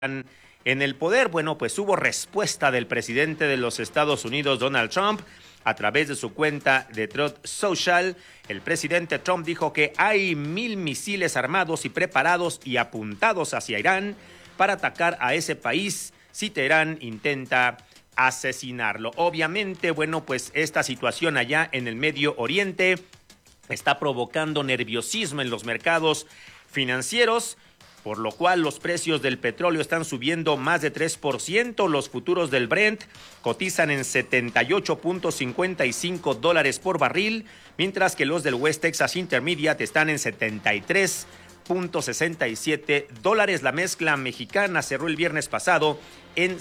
en el poder. Bueno, pues hubo respuesta del presidente de los Estados Unidos, Donald Trump, a través de su cuenta de Truth Social. El presidente Trump dijo que hay 1,000 misiles armados y preparados y apuntados hacia Irán para atacar a ese país si Teherán intenta asesinarlo. Obviamente, bueno, pues esta situación allá en el Medio Oriente está provocando nerviosismo en los mercados financieros, por lo cual los precios del petróleo están subiendo más de 3%. Los futuros del Brent cotizan en $78.55 por barril, mientras que los del West Texas Intermediate están en $73.67. La mezcla mexicana cerró el viernes pasado en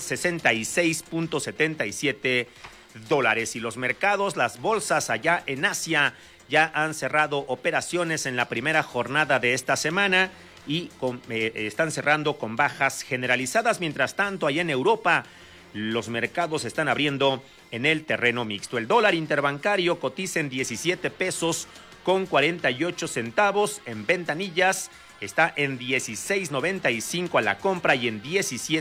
$66.77. Y los mercados, las bolsas allá en Asia ya han cerrado operaciones en la primera jornada de esta semana y están cerrando con bajas generalizadas. Mientras tanto, allá en Europa, los mercados están abriendo en el terreno mixto. El dólar interbancario cotiza en 17 pesos con 48 centavos. En ventanillas está en 16.95 a la compra y en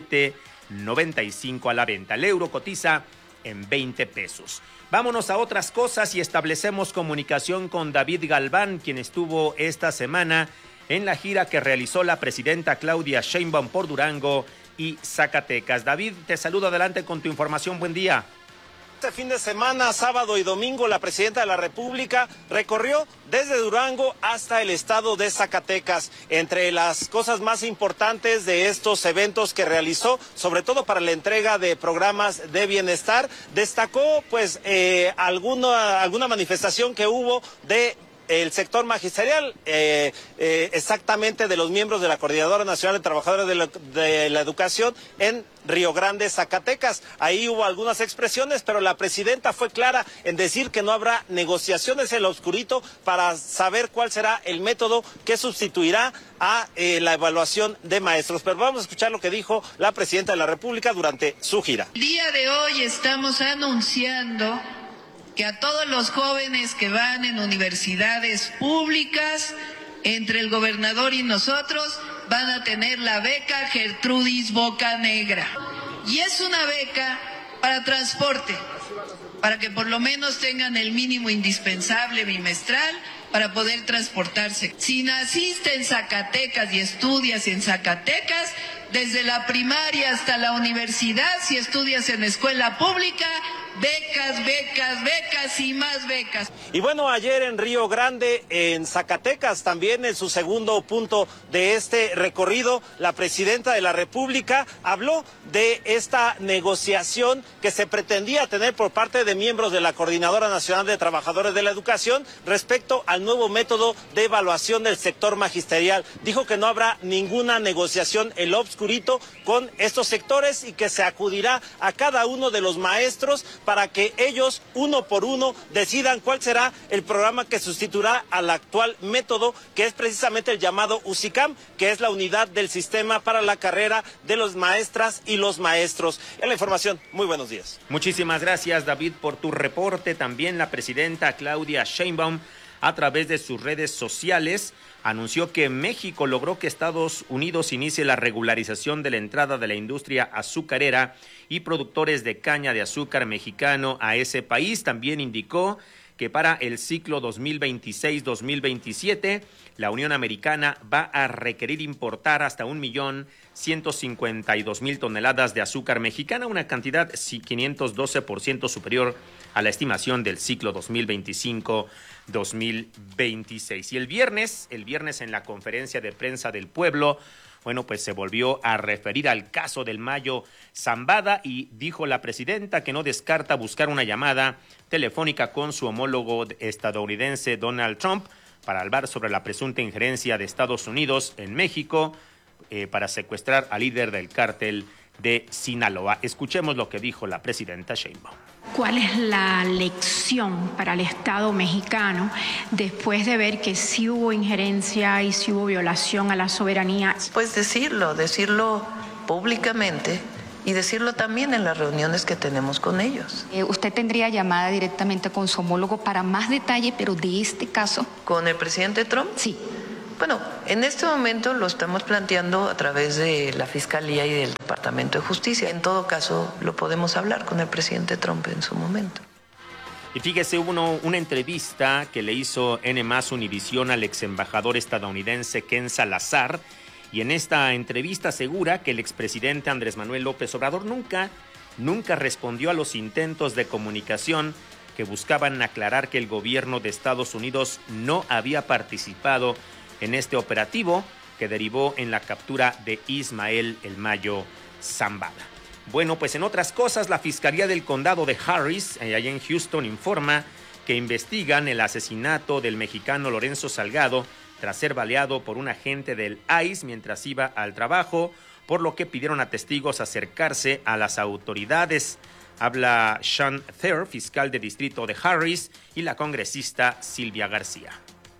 17.95 a la venta. El euro cotiza en 20 pesos. Vámonos a otras cosas y establecemos comunicación con David Galván, quien estuvo esta semana en la gira que realizó la presidenta Claudia Sheinbaum por Durango y Zacatecas. David, te saludo, adelante con tu información, buen día. Este fin de semana, sábado y domingo, la presidenta de la República recorrió desde Durango hasta el estado de Zacatecas. Entre las cosas más importantes de estos eventos que realizó, sobre todo para la entrega de programas de bienestar, destacó pues alguna manifestación que hubo de el sector magisterial, exactamente de los miembros de la Coordinadora Nacional de Trabajadores de la Educación en Río Grande, Zacatecas. Ahí hubo algunas expresiones, pero la presidenta fue clara en decir que no habrá negociaciones en lo oscurito para saber cuál será el método que sustituirá a la evaluación de maestros. Pero vamos a escuchar lo que dijo la presidenta de la República durante su gira. El día de hoy estamos anunciando que a todos los jóvenes que van en universidades públicas, entre el gobernador y nosotros, van a tener la beca Gertrudis Bocanegra. Y es una beca para transporte, para que por lo menos tengan el mínimo indispensable bimestral para poder transportarse. Si naciste en Zacatecas y estudias en Zacatecas, desde la primaria hasta la universidad, si estudias en escuela pública, becas, becas, becas y más becas. Y bueno, ayer en Río Grande, en Zacatecas, también en su segundo punto de este recorrido, la presidenta de la República habló de esta negociación que se pretendía tener por parte de miembros de la Coordinadora Nacional de Trabajadores de la Educación respecto al nuevo método de evaluación del sector magisterial. Dijo que no habrá ninguna negociación en lo obscurito con estos sectores y que se acudirá a cada uno de los maestros para que ellos, uno por uno, decidan cuál será el programa que sustituirá al actual método, que es precisamente el llamado USICAM, que es la unidad del sistema para la carrera de los maestras y los maestros. En la información, muy buenos días. Muchísimas gracias, David, por tu reporte. También la presidenta Claudia Sheinbaum, a través de sus redes sociales, anunció que México logró que Estados Unidos inicie la regularización de la entrada de la industria azucarera y productores de caña de azúcar mexicano a ese país. También indicó que para el ciclo 2026-2027, la Unión Americana va a requerir importar hasta 1.152.000 toneladas de azúcar mexicana, una cantidad 512% superior a la estimación del ciclo 2025-2026. Y el viernes en la conferencia de prensa del pueblo, bueno, pues se volvió a referir al caso del Mayo Zambada y dijo la presidenta que no descarta buscar una llamada telefónica con su homólogo estadounidense Donald Trump para hablar sobre la presunta injerencia de Estados Unidos en México para secuestrar al líder del cártel de Sinaloa. Escuchemos lo que dijo la presidenta Sheinbaum. ¿Cuál es la lección para el Estado mexicano después de ver que sí hubo injerencia y sí hubo violación a la soberanía? Pues decirlo públicamente y decirlo también en las reuniones que tenemos con ellos. ¿Usted tendría llamada directamente con su homólogo para más detalle, pero de este caso? ¿Con el presidente Trump? Sí. Bueno, en este momento lo estamos planteando a través de la Fiscalía y del Departamento de Justicia. En todo caso, lo podemos hablar con el presidente Trump en su momento. Y fíjese, hubo una entrevista que le hizo N+ Univisión al ex embajador estadounidense Ken Salazar, y en esta entrevista asegura que el expresidente Andrés Manuel López Obrador nunca respondió a los intentos de comunicación que buscaban aclarar que el gobierno de Estados Unidos no había participado en este operativo que derivó en la captura de Ismael El Mayo Zambada. Bueno, pues en otras cosas, la Fiscalía del Condado de Harris, allá en Houston, informa que investigan el asesinato del mexicano Lorenzo Salgado tras ser baleado por un agente del ICE mientras iba al trabajo, por lo que pidieron a testigos acercarse a las autoridades. Habla Sean Thayer, fiscal de distrito de Harris, y la congresista Silvia García.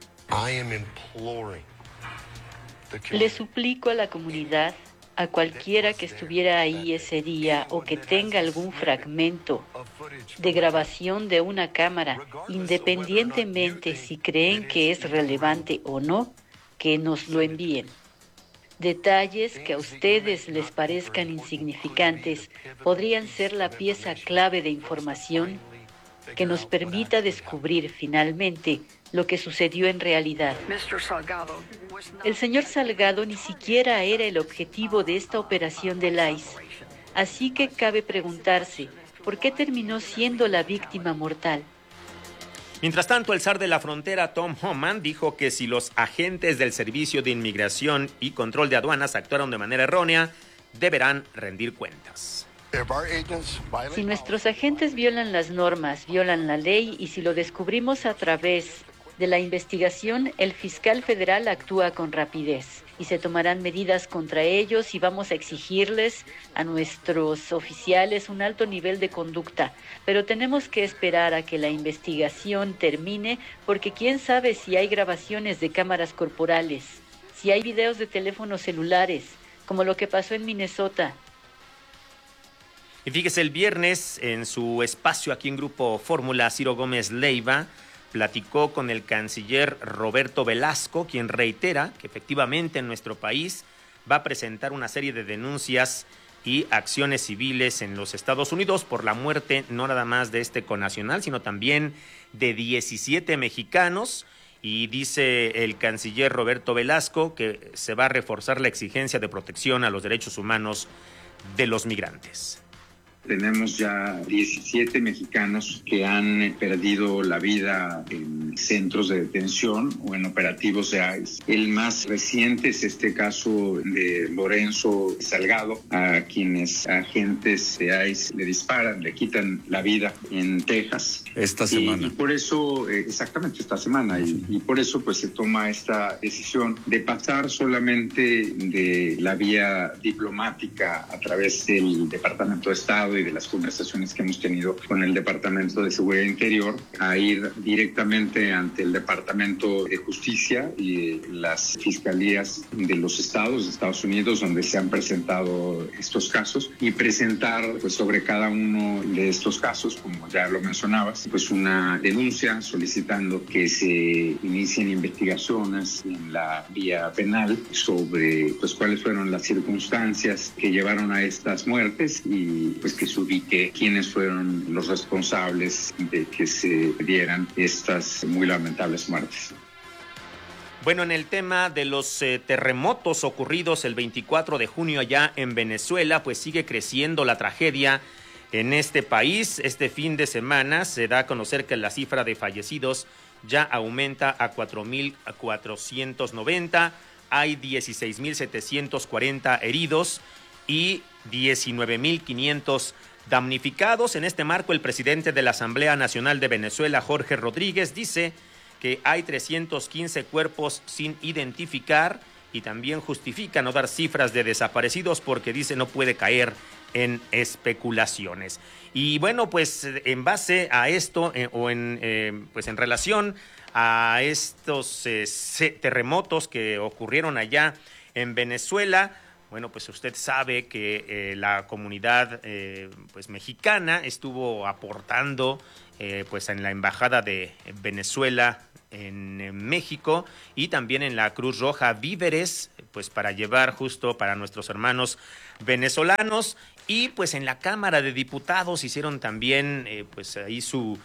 Le suplico a la comunidad, a cualquiera que estuviera ahí ese día o que tenga algún fragmento de grabación de una cámara, independientemente si creen que es relevante o no, que nos lo envíen. Detalles que a ustedes les parezcan insignificantes podrían ser la pieza clave de información que nos permita descubrir finalmente lo que sucedió en realidad. El señor Salgado ni siquiera era el objetivo de esta operación del ICE, así que cabe preguntarse, ¿por qué terminó siendo la víctima mortal? Mientras tanto, el zar de la frontera, Tom Homan, dijo que si los agentes del Servicio de Inmigración y Control de Aduanas actuaron de manera errónea, deberán rendir cuentas. Si nuestros agentes violan las normas, violan la ley, y si lo descubrimos a través de la investigación, el fiscal federal actúa con rapidez y se tomarán medidas contra ellos, y vamos a exigirles a nuestros oficiales un alto nivel de conducta. Pero tenemos que esperar a que la investigación termine, porque quién sabe si hay grabaciones de cámaras corporales, si hay videos de teléfonos celulares, como lo que pasó en Minnesota. Y fíjese, el viernes, en su espacio aquí en Grupo Fórmula, Ciro Gómez Leiva platicó con el canciller Roberto Velasco, quien reitera que efectivamente en nuestro país va a presentar una serie de denuncias y acciones civiles en los Estados Unidos por la muerte no nada más de este connacional, sino también de 17 mexicanos. Y dice el canciller Roberto Velasco que se va a reforzar la exigencia de protección a los derechos humanos de los migrantes. Tenemos ya 17 mexicanos que han perdido la vida en centros de detención o en operativos de ICE. El más reciente es este caso de Lorenzo Salgado, a quienes agentes de ICE le disparan, le quitan la vida en Texas. Esta semana. Y por eso, exactamente esta semana, y por eso pues se toma esta decisión de pasar solamente de la vía diplomática a través del Departamento de Estado y de las conversaciones que hemos tenido con el Departamento de Seguridad Interior, a ir directamente ante el Departamento de Justicia y las fiscalías de los estados de Estados Unidos donde se han presentado estos casos, y presentar pues sobre cada uno de estos casos, como ya lo mencionabas, pues una denuncia solicitando que se inicien investigaciones en la vía penal sobre pues cuáles fueron las circunstancias que llevaron a estas muertes, y pues que se ubique quiénes fueron los responsables de que se dieran estas muy lamentables muertes. Bueno, en el tema de los terremotos ocurridos el 24 de junio allá en Venezuela, pues sigue creciendo la tragedia en este país. Este fin de semana se da a conocer que la cifra de fallecidos ya aumenta a 4.490, hay 16.740 heridos y 19.500 damnificados. En este marco, el presidente de la Asamblea Nacional de Venezuela, Jorge Rodríguez, dice que hay 315 cuerpos sin identificar, y también justifica no dar cifras de desaparecidos porque dice no puede caer en especulaciones. Y bueno, pues en base a esto pues en relación a estos terremotos que ocurrieron allá en Venezuela, bueno, pues usted sabe que la comunidad pues mexicana estuvo aportando pues en la Embajada de Venezuela en México, y también en la Cruz Roja víveres, pues para llevar justo para nuestros hermanos venezolanos. Y pues en la Cámara de Diputados hicieron también, pues ahí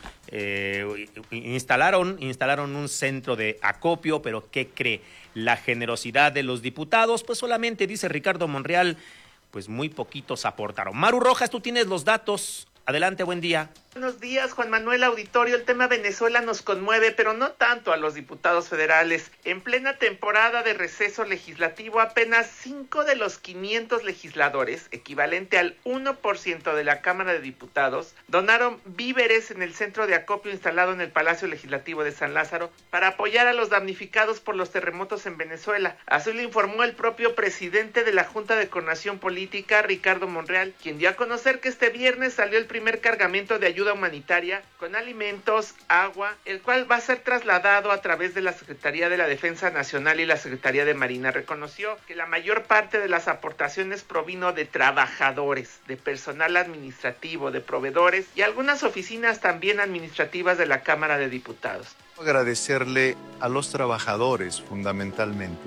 instalaron un centro de acopio. Pero ¿qué cree? La generosidad de los diputados, pues solamente, dice Ricardo Monreal, pues muy poquitos aportaron. Maru Rojas, tú tienes los datos. Adelante, buen día. Buenos días, Juan Manuel Auditorio. El tema Venezuela nos conmueve, pero no tanto a los diputados federales. En plena temporada de receso legislativo, apenas 5 de los 500 legisladores, equivalente al 1% de la Cámara de Diputados, donaron víveres en el centro de acopio instalado en el Palacio Legislativo de San Lázaro para apoyar a los damnificados por los terremotos en Venezuela. Así lo informó el propio presidente de la Junta de Coordinación Política, Ricardo Monreal, quien dio a conocer que este viernes salió el primer cargamento de ayuda humanitaria con alimentos, agua, el cual va a ser trasladado a través de la Secretaría de la Defensa Nacional y la Secretaría de Marina. Reconoció que la mayor parte de las aportaciones provino de trabajadores, de personal administrativo, de proveedores y algunas oficinas también administrativas de la Cámara de Diputados. Agradecerle a los trabajadores fundamentalmente,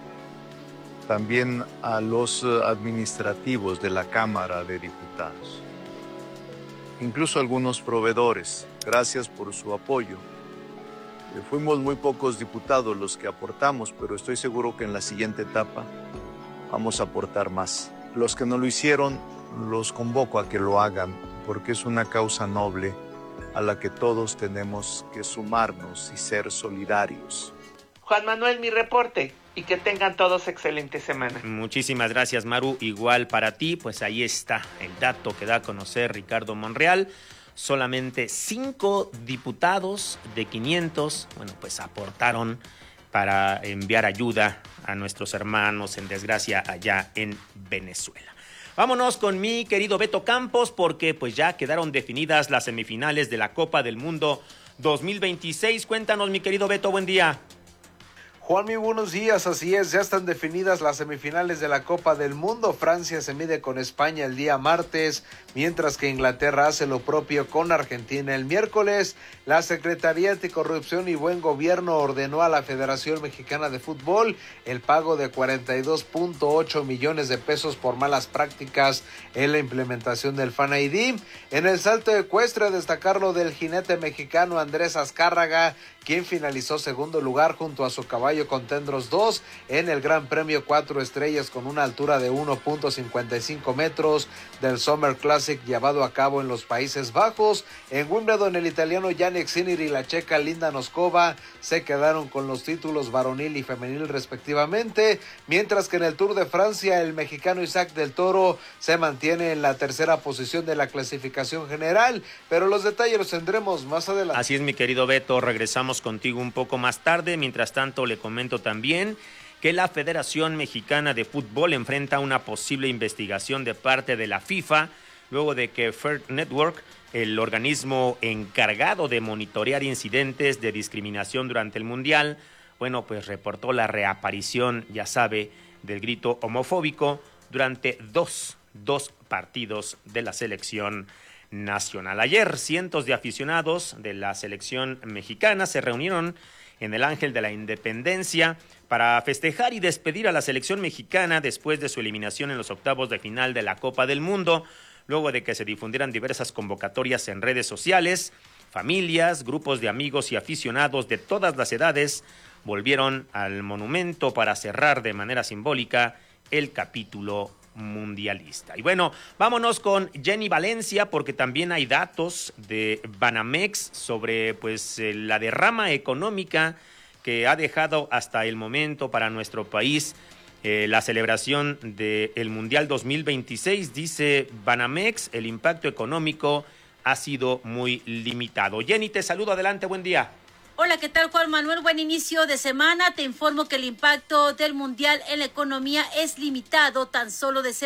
también a los administrativos de la Cámara de Diputados, incluso algunos proveedores. Gracias por su apoyo. Fuimos muy pocos diputados los que aportamos, pero estoy seguro que en la siguiente etapa vamos a aportar más. Los que no lo hicieron, los convoco a que lo hagan, porque es una causa noble a la que todos tenemos que sumarnos y ser solidarios. Juan Manuel, mi reporte, y que tengan todos excelente semana. Muchísimas gracias, Maru. Igual para ti, pues ahí está el dato que da a conocer Ricardo Monreal. Solamente 5 diputados de 500, bueno, pues aportaron para enviar ayuda a nuestros hermanos en desgracia allá en Venezuela. Vámonos con mi querido Beto Campos, porque pues ya quedaron definidas las semifinales de la Copa del Mundo 2026. Cuéntanos, mi querido Beto, buen día. Juanmi, buenos días, así es, ya están definidas las semifinales de la Copa del Mundo. Francia se mide con España el día martes, mientras que Inglaterra hace lo propio con Argentina el miércoles. La Secretaría Anticorrupción y Buen Gobierno ordenó a la Federación Mexicana de Fútbol el pago de 42.8 millones de pesos por malas prácticas en la implementación del Fan ID. En el salto ecuestre, destacar lo del jinete mexicano Andrés Azcárraga, quien finalizó segundo lugar junto a su caballo Contendros 2 en el Gran Premio 4 Estrellas con una altura de 1.55 metros del Summer Classic llevado a cabo en los Países Bajos. En Wimbledon, el italiano Jannik Sinner y la checa Linda Noskova se quedaron con los títulos varonil y femenil respectivamente, mientras que en el Tour de Francia el mexicano Isaac del Toro se mantiene en la tercera posición de la clasificación general, pero los detalles los tendremos más adelante. Así es, mi querido Beto, regresamos contigo un poco más tarde. Mientras tanto, le comento también que la Federación Mexicana de Fútbol enfrenta una posible investigación de parte de la FIFA luego de que Fair Network, el organismo encargado de monitorear incidentes de discriminación durante el Mundial, bueno, pues reportó la reaparición, ya sabe, del grito homofóbico durante dos partidos de la selección nacional. Ayer, cientos de aficionados de la selección mexicana se reunieron en el Ángel de la Independencia para festejar y despedir a la selección mexicana después de su eliminación en los octavos de final de la Copa del Mundo, luego de que se difundieran diversas convocatorias en redes sociales. Familias, grupos de amigos y aficionados de todas las edades volvieron al monumento para cerrar de manera simbólica el capítulo mundialista. Y bueno, vámonos con Jenny Valencia, porque también hay datos de Banamex sobre pues la derrama económica que ha dejado hasta el momento para nuestro país la celebración del Mundial 2026. Dice Banamex, el impacto económico ha sido muy limitado. Jenny, te saludo, adelante, buen día. Hola, ¿qué tal, Juan Manuel? Buen inicio de semana. Te informo que el impacto del Mundial en la economía es limitado, tan solo de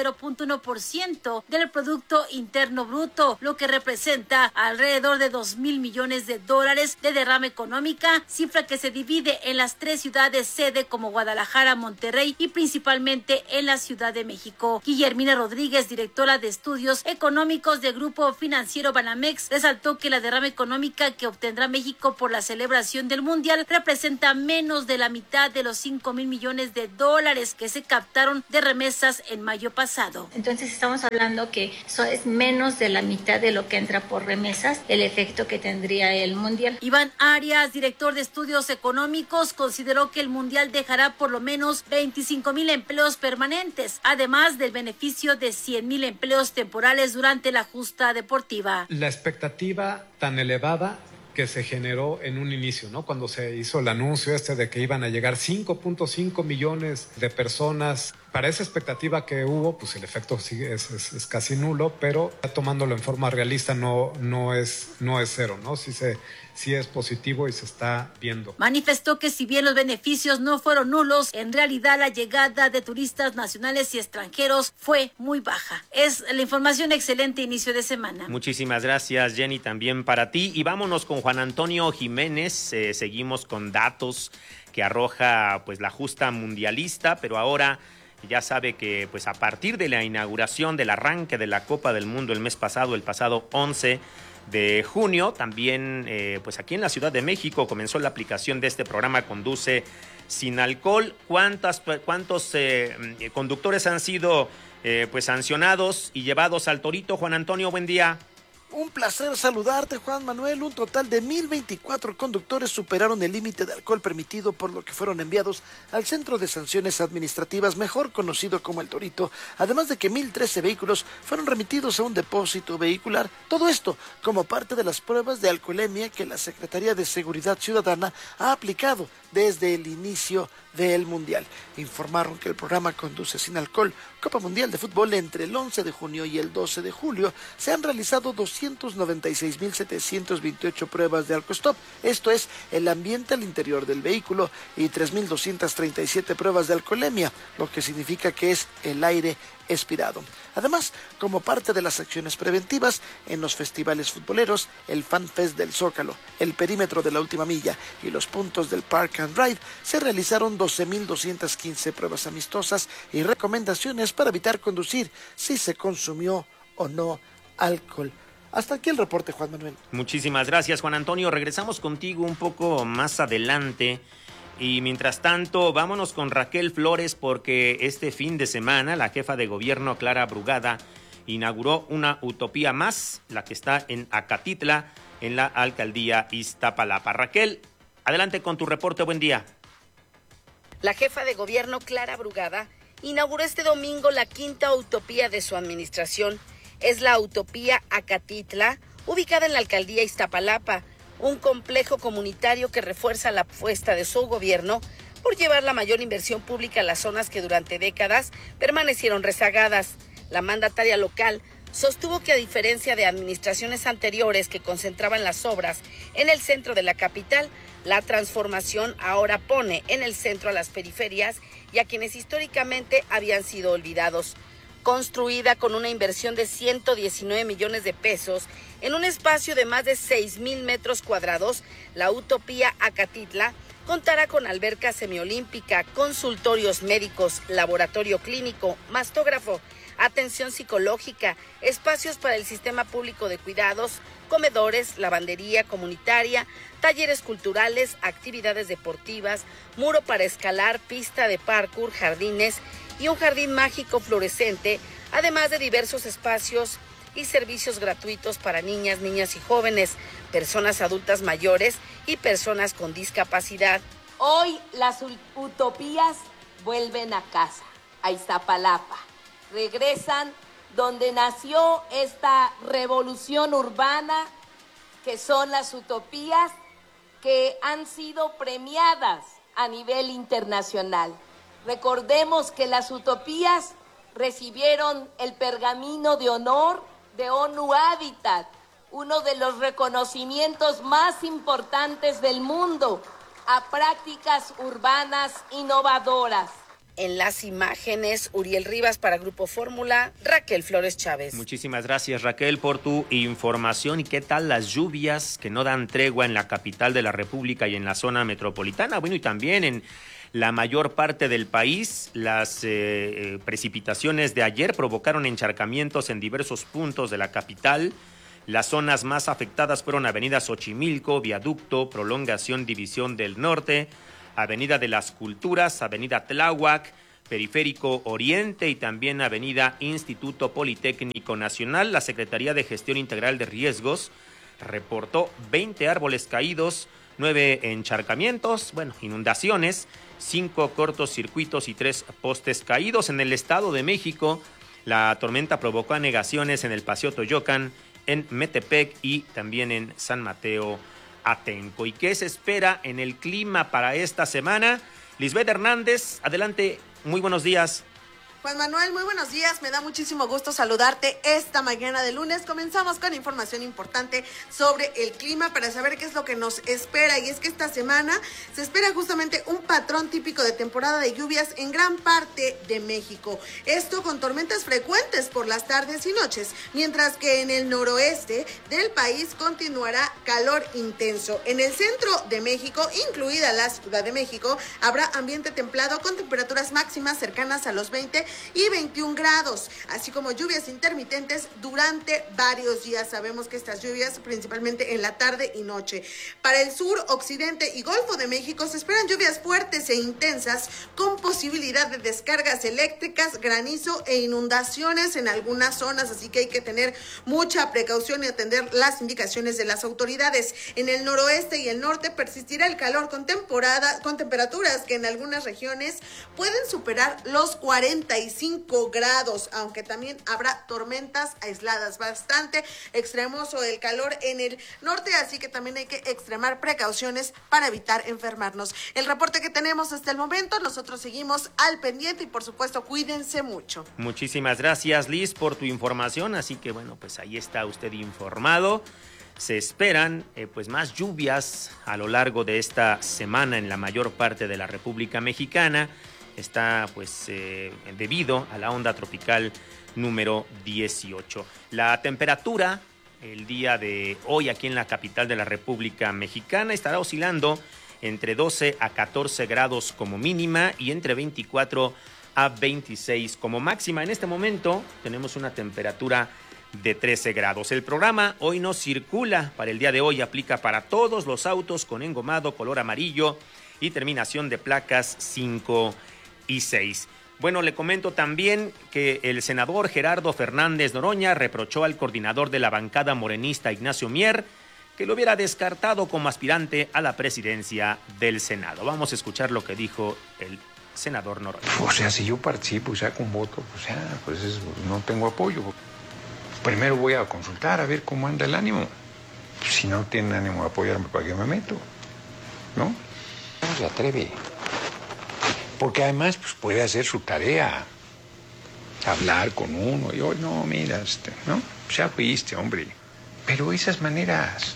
0.1% del Producto Interno Bruto, lo que representa alrededor de 2,000 millones de dólares de derrama económica, cifra que se divide en las 3 ciudades sede como Guadalajara, Monterrey y principalmente en la Ciudad de México. Guillermina Rodríguez, directora de Estudios Económicos del Grupo Financiero Banamex, resaltó que la derrama económica que obtendrá México por la celebración del Mundial representa menos de la mitad de los 5,000 millones de dólares que se captaron de remesas en mayo pasado. Entonces estamos hablando que eso es menos de la mitad de lo que entra por remesas, el efecto que tendría el Mundial. Iván Arias, director de Estudios Económicos, consideró que el Mundial dejará por lo menos 25,000 empleos permanentes, además del beneficio de 100,000 empleos temporales durante la justa deportiva. La expectativa tan elevada que se generó en un inicio, ¿no? Cuando se hizo el anuncio de que iban a llegar 5.5 millones de personas. Para esa expectativa que hubo, pues el efecto sí es casi nulo, pero tomándolo en forma realista no es cero, ¿no? Sí es positivo y se está viendo. Manifestó que si bien los beneficios no fueron nulos, en realidad la llegada de turistas nacionales y extranjeros fue muy baja. Es la información. Excelente inicio de semana. Muchísimas gracias, Jenny, también para ti. Y vámonos con Juan Antonio Jiménez. Seguimos con datos que arroja pues la justa mundialista, pero ahora ya sabe que pues a partir de la inauguración del arranque de la Copa del Mundo el pasado 11 de junio, también pues aquí en la Ciudad de México comenzó la aplicación de este programa Conduce Sin Alcohol. ¿Cuántos conductores han sido pues sancionados y llevados al torito? Juan Antonio, buen día. Un placer saludarte, Juan Manuel. Un total de 1,024 conductores superaron el límite de alcohol permitido, por lo que fueron enviados al Centro de Sanciones Administrativas, mejor conocido como el Torito, además de que 1,013 vehículos fueron remitidos a un depósito vehicular. Todo esto como parte de las pruebas de alcoholemia que la Secretaría de Seguridad Ciudadana ha aplicado desde el inicio del Mundial. Informaron que el programa Conduce Sin Alcohol, Copa Mundial de Fútbol, entre el 11 de junio y el 12 de julio, se han realizado 296,728 pruebas de alcostop, esto es, el ambiente al interior del vehículo, y 3,237 pruebas de alcoholemia, lo que significa que es el aire expirado. Además, como parte de las acciones preventivas en los festivales futboleros, el Fan Fest del Zócalo, el perímetro de la Última Milla y los puntos del Park and Ride, se realizaron 12,215 pruebas amistosas y recomendaciones para evitar conducir si se consumió o no alcohol. Hasta aquí el reporte, Juan Manuel. Muchísimas gracias, Juan Antonio. Regresamos contigo un poco más adelante. Y mientras tanto, vámonos con Raquel Flores, porque este fin de semana la jefa de gobierno, Clara Brugada, inauguró una utopía más, la que está en Acatitla, en la alcaldía Iztapalapa. Raquel, adelante con tu reporte. Buen día. La jefa de gobierno, Clara Brugada, inauguró este domingo la quinta utopía de su administración. Es la utopía Acatitla, ubicada en la alcaldía Iztapalapa, un complejo comunitario que refuerza la apuesta de su gobierno por llevar la mayor inversión pública a las zonas que durante décadas permanecieron rezagadas. La mandataria local sostuvo que, a diferencia de administraciones anteriores que concentraban las obras en el centro de la capital, la transformación ahora pone en el centro a las periferias y a quienes históricamente habían sido olvidados. Construida con una inversión de 119 millones de pesos en un espacio de más de 6,000 metros cuadrados, la utopía Acatitla contará con alberca semiolímpica, consultorios médicos, laboratorio clínico, mastógrafo, atención psicológica, espacios para el sistema público de cuidados, comedores, lavandería comunitaria, talleres culturales, actividades deportivas, muro para escalar, pista de parkour, jardines y un jardín mágico fluorescente, además de diversos espacios y servicios gratuitos para niñas y jóvenes, personas adultas mayores y personas con discapacidad. Hoy las utopías vuelven a casa, a Iztapalapa. Regresan donde nació esta revolución urbana, que son las utopías que han sido premiadas a nivel internacional. Recordemos que las utopías recibieron el pergamino de honor de ONU Habitat, uno de los reconocimientos más importantes del mundo a prácticas urbanas innovadoras. En las imágenes, Uriel Rivas para Grupo Fórmula, Raquel Flores Chávez. Muchísimas gracias, Raquel, por tu información. ¿Y qué tal las lluvias que no dan tregua en la capital de la República y en la zona metropolitana? Bueno, y también en la mayor parte del país. Las precipitaciones de ayer provocaron encharcamientos en diversos puntos de la capital. Las zonas más afectadas fueron Avenida Xochimilco, Viaducto, Prolongación División del Norte, Avenida de las Culturas, Avenida Tláhuac, Periférico Oriente y también Avenida Instituto Politécnico Nacional. La Secretaría de Gestión Integral de Riesgos reportó 20 árboles caídos, 9 encharcamientos, inundaciones, 5 cortocircuitos y 3 postes caídos. En el Estado de México, la tormenta provocó anegaciones en el Paseo Toyocan, en Metepec y también en San Mateo Atenco. ¿Y qué se espera en el clima para esta semana? Lisbeth Hernández, adelante, muy buenos días. Juan Manuel, muy buenos días, me da muchísimo gusto saludarte esta mañana de lunes. Comenzamos con información importante sobre el clima para saber qué es lo que nos espera, y es que esta semana se espera justamente un patrón típico de temporada de lluvias en gran parte de México. Esto con tormentas frecuentes por las tardes y noches, mientras que en el noroeste del país continuará calor intenso. En el centro de México, incluida la Ciudad de México, habrá ambiente templado con temperaturas máximas cercanas a los 20 y 21 grados, así como lluvias intermitentes durante varios días. Sabemos que estas lluvias principalmente en la tarde y noche. Para el sur, occidente y Golfo de México se esperan lluvias fuertes e intensas con posibilidad de descargas eléctricas, granizo e inundaciones en algunas zonas, así que hay que tener mucha precaución y atender las indicaciones de las autoridades. En el noroeste y el norte persistirá el calor con temperaturas que en algunas regiones pueden superar los 45 grados, aunque también habrá tormentas aisladas. Bastante extremoso el calor en el norte, así que también hay que extremar precauciones para evitar enfermarnos. El reporte que tenemos hasta el momento, nosotros seguimos al pendiente y por supuesto cuídense mucho. Muchísimas gracias, Liz, por tu información, así que pues ahí está usted informado. Se esperan más lluvias a lo largo de esta semana en la mayor parte de la República Mexicana. Está debido a la onda tropical número 18. La temperatura el día de hoy aquí en la capital de la República Mexicana estará oscilando entre 12 a 14 grados como mínima y entre 24 a 26 como máxima. En este momento tenemos una temperatura de 13 grados. El programa Hoy No Circula para el día de hoy aplica para todos los autos con engomado color amarillo y terminación de placas 5 y 6. Le comento también que el senador Gerardo Fernández Noroña reprochó al coordinador de la bancada morenista, Ignacio Mier, que lo hubiera descartado como aspirante a la presidencia del Senado. Vamos a escuchar lo que dijo el senador Noroña. Si yo participo, saco un voto, no tengo apoyo. Primero voy a consultar a ver cómo anda el ánimo. Si no tienen ánimo de apoyarme, ¿para qué me meto? ¿No? No se atreve. Porque además puede hacer su tarea, hablar con uno y hoy no, mira, ¿no? Ya fuiste, hombre. Pero esas maneras,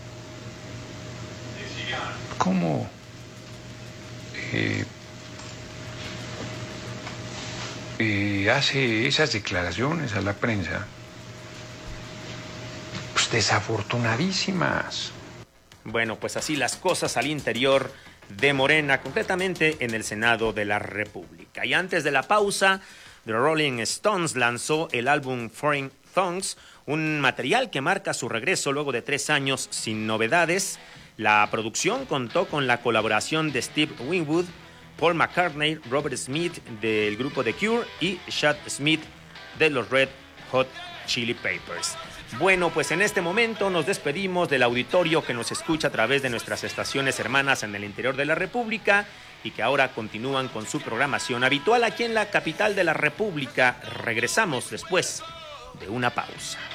¿cómo hace esas declaraciones a la prensa? Desafortunadísimas. Así las cosas al interior de Morena, concretamente en el Senado de la República. Y antes de la pausa, The Rolling Stones lanzó el álbum Foreign Songs, un material que marca su regreso luego de 3 años sin novedades. La producción contó con la colaboración de Steve Winwood, Paul McCartney, Robert Smith del grupo The Cure y Chad Smith de los Red Hot Chili Peppers. En este momento nos despedimos del auditorio que nos escucha a través de nuestras estaciones hermanas en el interior de la República y que ahora continúan con su programación habitual aquí en la capital de la República. Regresamos después de una pausa.